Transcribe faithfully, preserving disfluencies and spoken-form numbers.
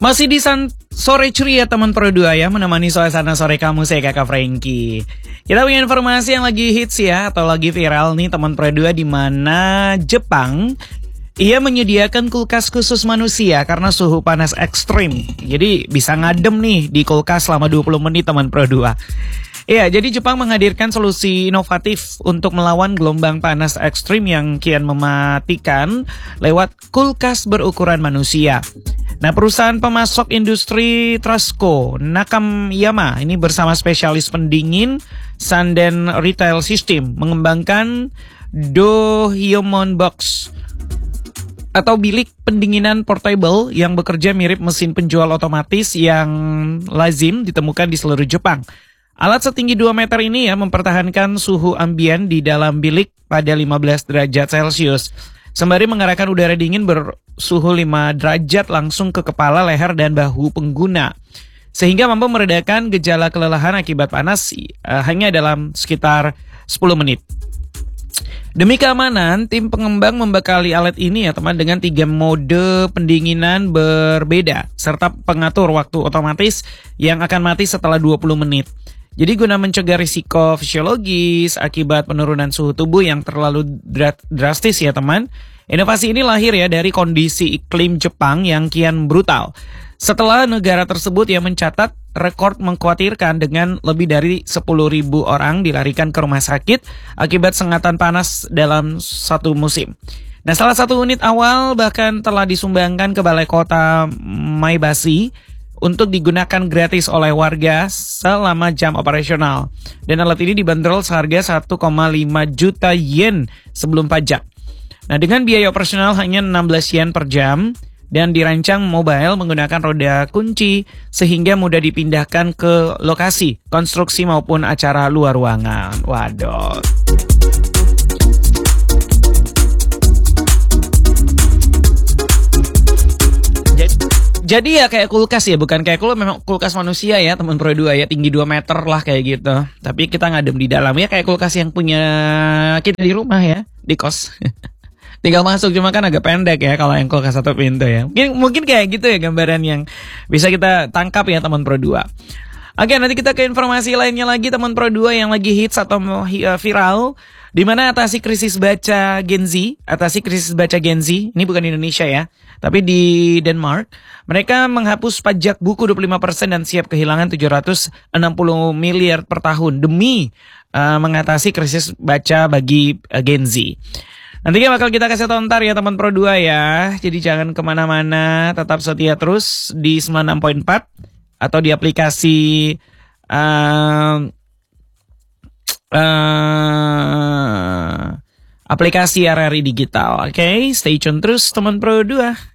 Masih di San Sore Ceria teman Pro dua ya, menemani suasana sore kamu, saya Kakak Frankie. Kita punya informasi yang lagi hits ya, atau lagi viral nih teman Pro dua, di mana Jepang ia menyediakan kulkas khusus manusia karena suhu panas ekstrim. Jadi bisa ngadem nih di kulkas selama dua puluh menit teman Pro dua. Ya, jadi Jepang menghadirkan solusi inovatif untuk melawan gelombang panas ekstrim yang kian mematikan lewat kulkas berukuran manusia. Nah, perusahaan pemasok industri Trasco Nakayama ini bersama spesialis pendingin Sanden Retail System mengembangkan Dohyomon Box atau bilik pendinginan portable yang bekerja mirip mesin penjual otomatis yang lazim ditemukan di seluruh Jepang. Alat setinggi dua meter ini ya mempertahankan suhu ambien di dalam bilik pada lima belas derajat Celcius. Sembari mengarahkan udara dingin bersuhu lima derajat langsung ke kepala, leher, dan bahu pengguna. Sehingga mampu meredakan gejala kelelahan akibat panas uh, hanya dalam sekitar sepuluh menit. Demi keamanan, tim pengembang membekali alat ini ya teman dengan tiga mode pendinginan berbeda serta pengatur waktu otomatis yang akan mati setelah dua puluh menit. Jadi guna mencegah risiko fisiologis akibat penurunan suhu tubuh yang terlalu drastis ya teman. Inovasi ini lahir ya dari kondisi iklim Jepang yang kian brutal. Setelah negara tersebut yang mencatat rekor mengkhawatirkan dengan lebih dari sepuluh ribu orang dilarikan ke rumah sakit akibat sengatan panas dalam satu musim. Nah, salah satu unit awal bahkan telah disumbangkan ke Balai Kota Maebashi untuk digunakan gratis oleh warga selama jam operasional. Dan alat ini dibanderol seharga satu koma lima juta yen sebelum pajak. Nah, dengan biaya operasional hanya enam belas yen per jam dan dirancang mobile menggunakan roda kunci sehingga mudah dipindahkan ke lokasi konstruksi maupun acara luar ruangan. Waduh. Jadi ya kayak kulkas ya, bukan kayak kulkas, memang kulkas manusia ya teman Pro dua ya, tinggi dua meter lah kayak gitu. Tapi kita ngadem di dalam ya, kayak kulkas yang punya kita di rumah ya, di kos. Tinggal masuk, cuma kan agak pendek ya kalau yang kulkas satu pintu ya. Mungkin, mungkin kayak gitu ya gambaran yang bisa kita tangkap ya teman Pro dua. Oke, nanti kita ke informasi lainnya lagi teman Pro dua yang lagi hits atau viral. Di mana atasi krisis baca Gen Z, atasi krisis baca Gen Z, ini bukan di Indonesia ya, tapi di Denmark. Mereka menghapus pajak buku dua puluh lima persen dan siap kehilangan tujuh ratus enam puluh miliar per tahun demi uh, mengatasi krisis baca bagi uh, Gen Z. Nantinya bakal kita kasih tontar ya teman Pro dua ya. Jadi jangan kemana-mana, tetap setia terus di sembilan puluh enam koma empat atau di aplikasi uh, uh, aplikasi R R I Digital. Oke, okay? Stay tune terus teman Pro dua.